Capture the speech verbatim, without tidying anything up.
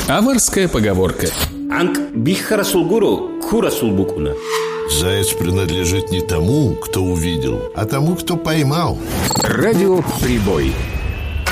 Аварская поговорка. Анк бихара сулгуру кура сулбукуна. Заяц принадлежит не тому, кто увидел, а тому, кто поймал. Радио «Прибой».